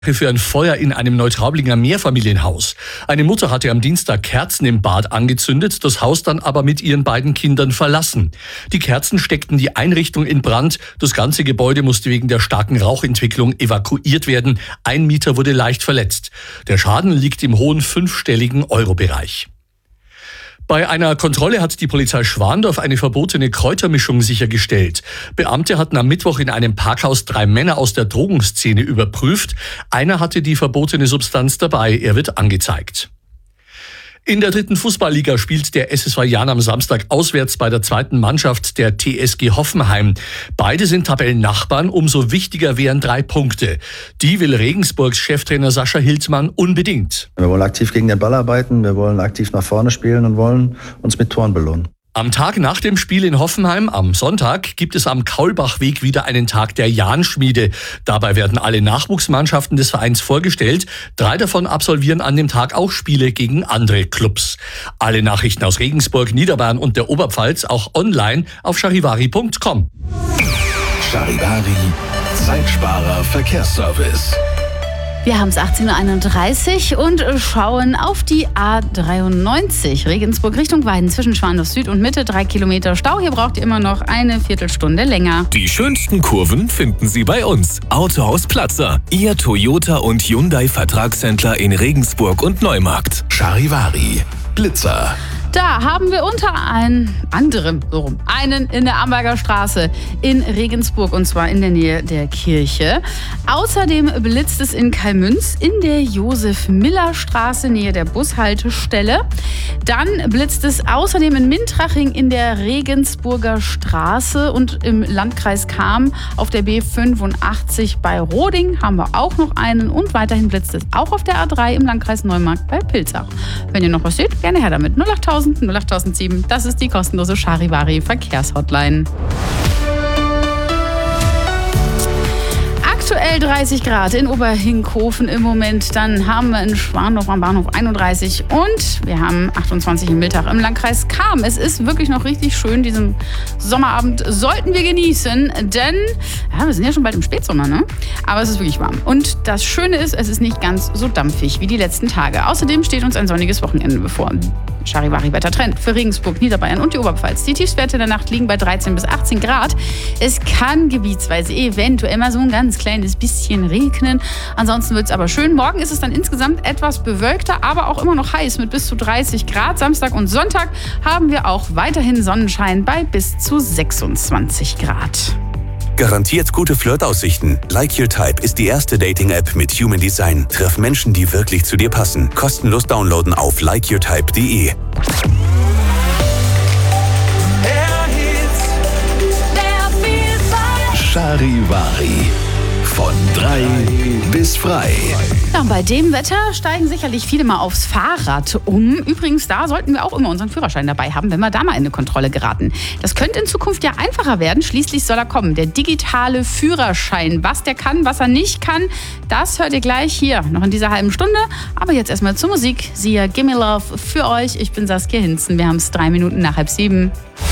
Für ein Feuer in einem Neutraublinger Mehrfamilienhaus. Eine Mutter hatte am Dienstag Kerzen im Bad angezündet, das Haus dann aber mit ihren beiden Kindern verlassen. Die Kerzen steckten die Einrichtung in Brand. Das ganze Gebäude musste wegen der starken Rauchentwicklung evakuiert werden. Ein Mieter wurde leicht verletzt. Der Schaden liegt im hohen 5-stelligen Euro-Bereich. Bei einer Kontrolle hat die Polizei Schwandorf eine verbotene Kräutermischung sichergestellt. Beamte hatten am Mittwoch in einem Parkhaus 3 Männer aus der Drogenszene überprüft. Einer hatte die verbotene Substanz dabei. Er wird angezeigt. In der 3. Fußballliga spielt der SSV Jahn am Samstag auswärts bei der 2. Mannschaft der TSG Hoffenheim. Beide sind Tabellennachbarn, umso wichtiger wären 3 Punkte. Die will Regensburgs Cheftrainer Sascha Hildmann unbedingt. Wir wollen aktiv gegen den Ball arbeiten, wir wollen aktiv nach vorne spielen und wollen uns mit Toren belohnen. Am Tag nach dem Spiel in Hoffenheim, am Sonntag, gibt es am Kaulbachweg wieder einen Tag der Jahnschmiede. Dabei werden alle Nachwuchsmannschaften des Vereins vorgestellt. 3 davon absolvieren an dem Tag auch Spiele gegen andere Clubs. Alle Nachrichten aus Regensburg, Niederbayern und der Oberpfalz auch online auf charivari.com. Charivari, Zeitsparer Verkehrsservice. Wir haben es 18.31 Uhr und schauen auf die A93 Regensburg Richtung Weiden zwischen Schwandorf Süd und Mitte. 3 Kilometer Stau. Hier braucht ihr immer noch eine Viertelstunde länger. Die schönsten Kurven finden Sie bei uns. Autohaus Platzer, Ihr Toyota und Hyundai Vertragshändler in Regensburg und Neumarkt. Charivari, Blitzer. Da haben wir unter anderem einen in der Amberger Straße in Regensburg, und zwar in der Nähe der Kirche. Außerdem blitzt es in Kalmünz in der Josef-Miller-Straße, Nähe der Bushaltestelle. Dann blitzt es außerdem in Mintraching in der Regensburger Straße und im Landkreis Cham auf der B85 bei Roding haben wir auch noch einen. Und weiterhin blitzt es auch auf der A3 im Landkreis Neumarkt bei Pilzach. Wenn ihr noch was seht, gerne her damit. 08000 08007, das ist die kostenlose Charivari Verkehrshotline. Aktuell 30 Grad in Oberhinkhofen im Moment. Dann haben wir in Schwandorf am Bahnhof 31 und wir haben 28 in Miltach im Landkreis Cham. Es ist wirklich noch richtig schön. Diesen Sommerabend sollten wir genießen, denn wir sind ja schon bald im Spätsommer, ne? Aber es ist wirklich warm. Und das Schöne ist, es ist nicht ganz so dampfig wie die letzten Tage. Außerdem steht uns ein sonniges Wochenende bevor. Charivari-Wettertrend für Regensburg, Niederbayern und die Oberpfalz. Die Tiefstwerte in der Nacht liegen bei 13 bis 18 Grad. Es kann gebietsweise eventuell mal so ein ganz kleines bisschen regnen. Ansonsten wird es aber schön. Morgen ist es dann insgesamt etwas bewölkter, aber auch immer noch heiß mit bis zu 30 Grad. Samstag und Sonntag haben wir auch weiterhin Sonnenschein bei bis zu 26 Grad. Garantiert gute Flirtaussichten. Like Your Type ist die erste Dating-App mit Human Design. Treff Menschen, die wirklich zu dir passen. Kostenlos downloaden auf likeyourtype.de. Charivari. Von 3 bis frei. Ja, bei dem Wetter steigen sicherlich viele mal aufs Fahrrad um. Übrigens, da sollten wir auch immer unseren Führerschein dabei haben, wenn wir da mal in eine Kontrolle geraten. Das könnte in Zukunft ja einfacher werden. Schließlich soll er kommen. Der digitale Führerschein. Was der kann, was er nicht kann, das hört ihr gleich hier, noch in dieser halben Stunde. Aber jetzt erstmal zur Musik. Sia, Gimme Love für euch. Ich bin Saskia Hinzen. Wir haben es 3 Minuten nach 6:30.